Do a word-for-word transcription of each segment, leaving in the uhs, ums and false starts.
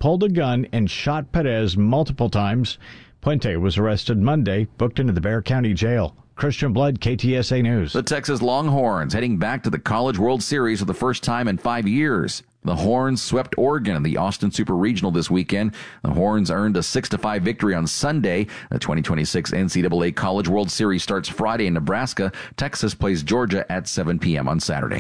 pulled a gun and shot Perez multiple times. Puente was arrested Monday, booked into the Bexar County Jail. Christian Blood, K T S A News. The Texas Longhorns heading back to the College World Series for the first time in five years. The Horns swept Oregon in the Austin Super Regional this weekend. The Horns earned a six to five victory on Sunday. The twenty twenty-six N C double A College World Series starts Friday in Nebraska. Texas plays Georgia at seven p.m. on Saturday.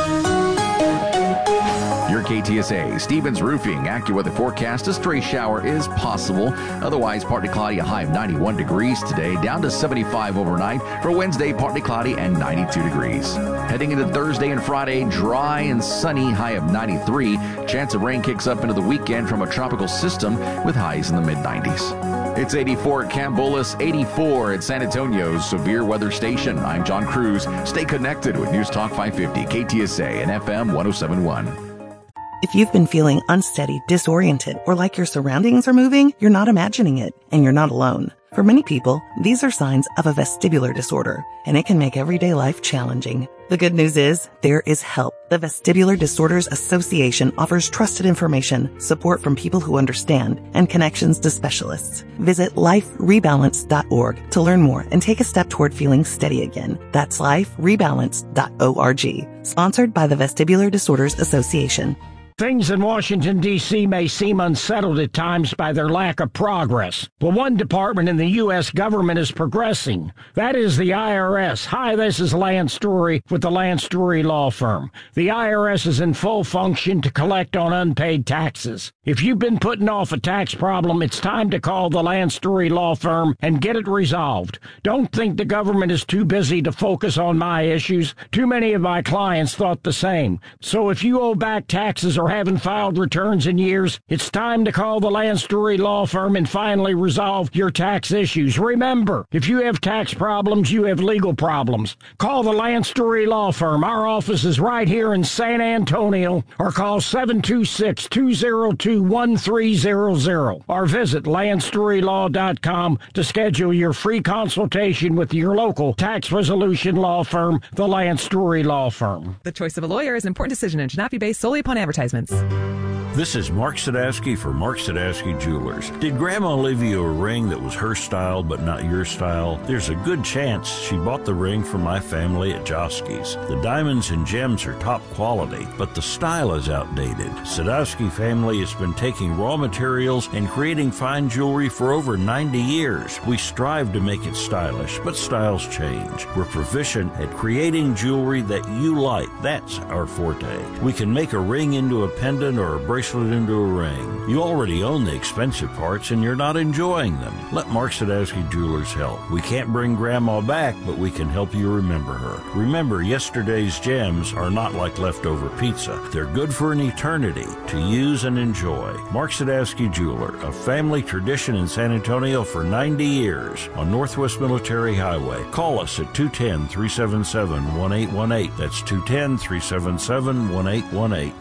Your K T S A Stevens Roofing AccuWeather forecast: a stray shower is possible. Otherwise, partly cloudy, a high of ninety-one degrees today, down to seventy-five overnight. For Wednesday, partly cloudy and ninety-two degrees. Heading into Thursday and Friday, dry and sunny, high of ninety-three. Chance of rain kicks up into the weekend from a tropical system with highs in the mid nineties. It's eighty-four at Camp Bullis, eighty-four at San Antonio's severe weather station. I'm John Cruz. Stay connected with News Talk five fifty, K T S A and F M one oh seven point one. If you've been feeling unsteady, disoriented, or like your surroundings are moving, you're not imagining it, and you're not alone. For many people, these are signs of a vestibular disorder, and it can make everyday life challenging. The good news is, there is help. The Vestibular Disorders Association offers trusted information, support from people who understand, and connections to specialists. Visit life rebalance dot org to learn more and take a step toward feeling steady again. That's life rebalance dot org. Sponsored by the Vestibular Disorders Association. Things in Washington, D C may seem unsettled at times by their lack of progress. But one department in the U S government is progressing. That is the I R S. Hi, this is Lance Drury with the Lance Drury Law Firm. The I R S is in full function to collect on unpaid taxes. If you've been putting off a tax problem, it's time to call the Lance Drury Law Firm and get it resolved. Don't think the government is too busy to focus on my issues. Too many of my clients thought the same. So if you owe back taxes or haven't filed returns in years, it's time to call the Lance Drury Law Firm and finally resolve your tax issues. Remember, if you have tax problems, you have legal problems. Call the Lance Drury Law Firm. Our office is right here in San Antonio, or call seven two six, two zero two, one three zero zero or visit lance drury law dot com to schedule your free consultation with your local tax resolution law firm, the Lance Drury Law Firm. The choice of a lawyer is an important decision and should not be based solely upon advertisements. This is Mark Sadowski for Mark Sadowski Jewelers. Did Grandma leave you a ring that was her style but not your style? There's a good chance she bought the ring from my family at Joski's. The diamonds and gems are top quality, but the style is outdated. Sadowski family has been taking raw materials and creating fine jewelry for over ninety years. We strive to make it stylish, but styles change. We're proficient at creating jewelry that you like. That's our forte. We can make a ring into a pendant or a bracelet into a ring. You already own the expensive parts and you're not enjoying them. Let Mark Sadowski Jewelers help. We can't bring Grandma back, but we can help you remember her. Remember, yesterday's gems are not like leftover pizza. They're good for an eternity to use and enjoy. Mark Sadowski Jeweler, a family tradition in San Antonio for ninety years on Northwest Military Highway. Call us at two one zero, three seven seven, one eight one eight. That's two one zero, three seven seven, one eight one eight.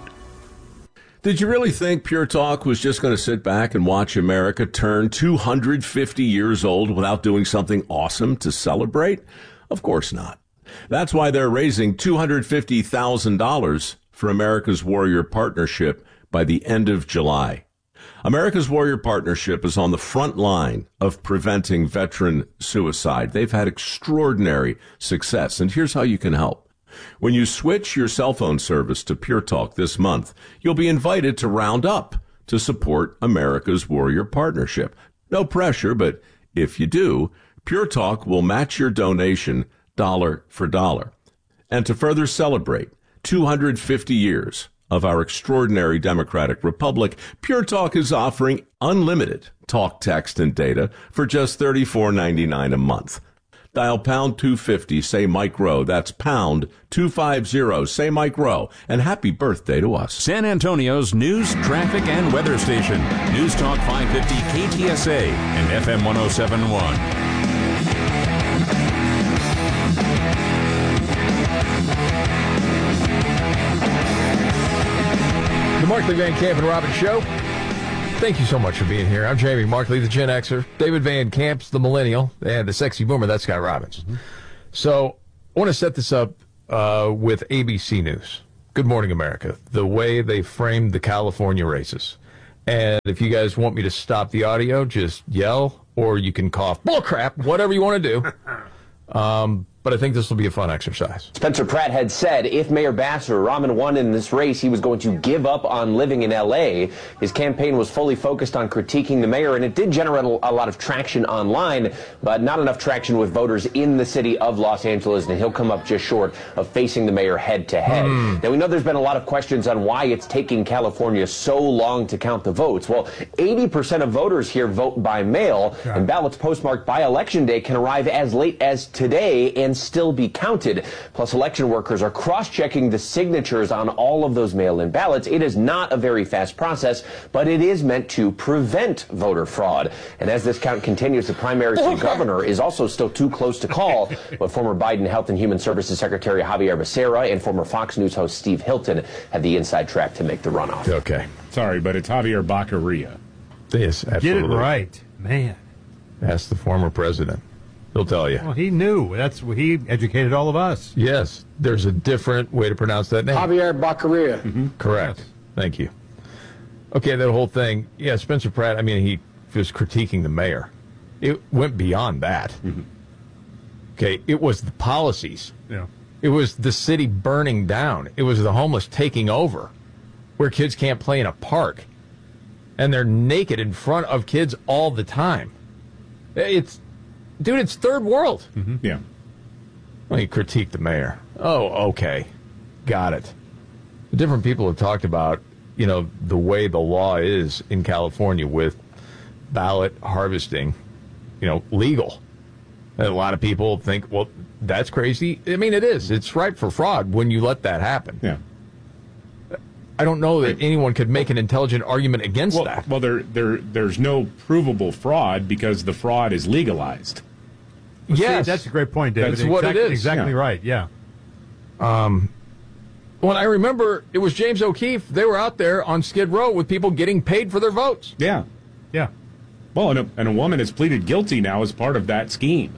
Did you really think Pure Talk was just going to sit back and watch America turn two hundred fifty years old without doing something awesome to celebrate? Of course not. That's why they're raising two hundred fifty thousand dollars for America's Warrior Partnership by the end of July. America's Warrior Partnership is on the front line of preventing veteran suicide. They've had extraordinary success, and here's how you can help. When you switch your cell phone service to Pure Talk this month, you'll be invited to round up to support America's Warrior Partnership. No pressure, but if you do, Pure Talk will match your donation dollar for dollar. And to further celebrate two hundred fifty years of our extraordinary democratic republic, Pure Talk is offering unlimited talk, text, and data for just thirty-four ninety-nine a month. Dial pound two fifty, say Mike Rowe. That's pound two fifty, say Mike Rowe. And happy birthday to us. San Antonio's news, traffic, and weather station. News Talk five fifty K T S A and F M one oh seven point one. The Markley, Van Camp, and Robbins Show. Thank you so much for being here. I'm Jamie Markley, the Gen Xer. David Van Camp's the Millennial. And the Sexy Boomer, that's Scott Robbins. Mm-hmm. So I want to set this up uh, with A B C News. Good morning, America. The way they framed the California races. And if you guys want me to stop the audio, just yell, or you can cough, bullcrap, whatever you want to do. Um, but I think this will be a fun exercise. Spencer Pratt had said if Mayor Basser Rahman won in this race, he was going to give up on living in L A. His campaign was fully focused on critiquing the mayor, and it did generate a lot of traction online, but not enough traction with voters in the city of Los Angeles, and he'll come up just short of facing the mayor head-to-head. Mm. Now, we know there's been a lot of questions on why it's taking California so long to count the votes. Well, eighty percent of voters here vote by mail, yeah. and ballots postmarked by Election Day can arrive as late as today and still be counted. Plus, election workers are cross-checking the signatures on all of those mail-in ballots. It is not a very fast process, but it is meant to prevent voter fraud. And as this count continues, the primary for governor is also still too close to call, but former Biden Health and Human Services Secretary Javier Becerra and former Fox News host Steve Hilton had the inside track to make the runoff. Okay. Sorry, but it's Javier Baccaria. Yes, absolutely. Get it right. Man. Ask the former president. He'll tell you. Well, he knew. That's he educated all of us. Yes. There's a different way to pronounce that name. Javier Baccaria. Mm-hmm. Correct. Yes. Thank you. Okay, that whole thing. Yeah, Spencer Pratt, I mean, he was critiquing the mayor. It went beyond that. Mm-hmm. Okay, it was the policies. Yeah. It was the city burning down. It was the homeless taking over, where kids can't play in a park. And they're naked in front of kids all the time. It's... Dude, it's third world. Mm-hmm. Yeah. Well, you critique the mayor. Oh, okay. Got it. Different people have talked about, you know, the way the law is in California with ballot harvesting, you know, legal. And a lot of people think, well, that's crazy. I mean, it is. It's ripe for fraud when you let that happen. Yeah. I don't know that anyone could make an intelligent argument against well, that. Well, there, there, there's no provable fraud because the fraud is legalized. Well, yes. See, that's a great point, David. That's what exactly, it is. Exactly yeah. right, yeah. Um, well, I remember it was James O'Keefe. They were out there on Skid Row with people getting paid for their votes. Yeah. Yeah. Well, and a, and a woman has pleaded guilty now as part of that scheme.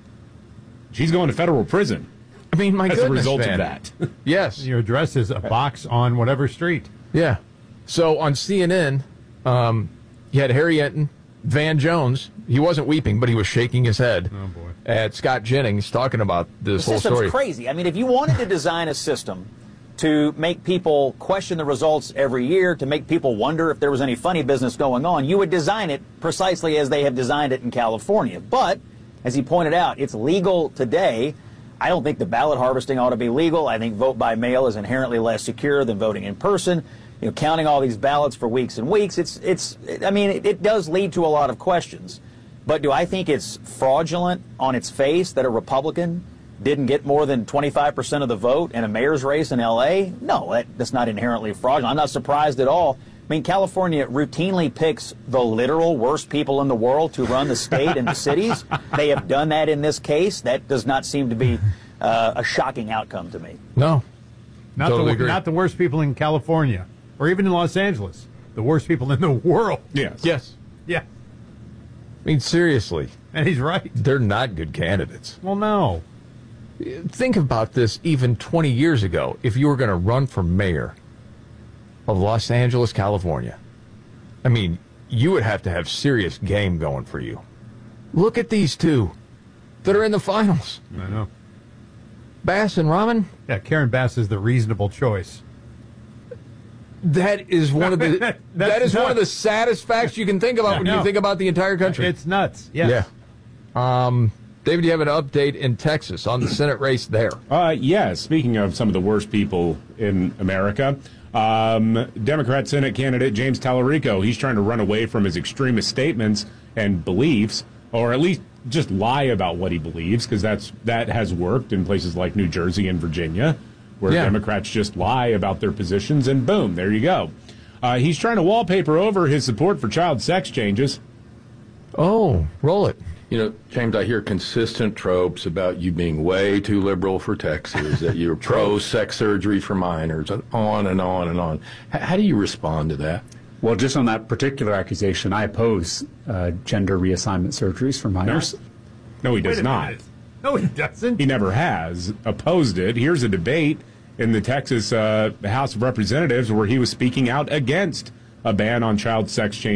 She's going to federal prison. I mean, my as goodness, a result man. of that. Yes. Your address is a box on whatever street. Yeah. So on C N N, um, you had Harry Enton, Van Jones. He wasn't weeping, but he was shaking his head oh, boy. at Scott Jennings talking about this the whole story. The system's crazy. I mean, if you wanted to design a system to make people question the results every year, to make people wonder if there was any funny business going on, you would design it precisely as they have designed it in California. But, as he pointed out, it's legal today. I don't think the ballot harvesting ought to be legal. I think vote by mail is inherently less secure than voting in person. You know, counting all these ballots for weeks and weeks, it's, it's, I mean, it, it does lead to a lot of questions. But do I think it's fraudulent on its face that a Republican didn't get more than twenty-five percent of the vote in a mayor's race in L A? No, that, that's not inherently fraudulent. I'm not surprised at all. I mean, California routinely picks the literal worst people in the world to run the state and the cities. They have done that in this case. That does not seem to be uh, a shocking outcome to me. No. Not, totally the, agree. not the worst people in California or even in Los Angeles. The worst people in the world. Yes. Yes. Yeah. I mean, seriously. And he's right. They're not good candidates. Well, no. Think about this even twenty years ago. If you were going to run for mayor of Los Angeles, California, I mean, you would have to have serious game going for you. Look at these two that are in the finals. I know. Bass and Rahman. Yeah, Karen Bass is the reasonable choice. That is one of the that is nuts. One of the saddest facts you can think about when you think about the entire country. It's nuts. Yes. Yeah. Um, David, you have an update in Texas on the Senate race there. Uh, yeah. Speaking of some of the worst people in America, um, Democrat Senate candidate James Tallarico, he's trying to run away from his extremist statements and beliefs, or at least just lie about what he believes, because that's that has worked in places like New Jersey and Virginia, where yeah. Democrats just lie about their positions, and boom, there you go. Uh, he's trying to wallpaper over his support for child sex changes. Oh, roll it. You know, James, I hear consistent tropes about you being way too liberal for Texas, that you're pro-sex surgery for minors, and on and on and on. H- how do you respond to that? Well, just on that particular accusation, I oppose uh, gender reassignment surgeries for minors. No, no he does not. Minute. No, he doesn't. He never has opposed it. Here's a debate in the Texas uh, House of Representatives where he was speaking out against a ban on child sex change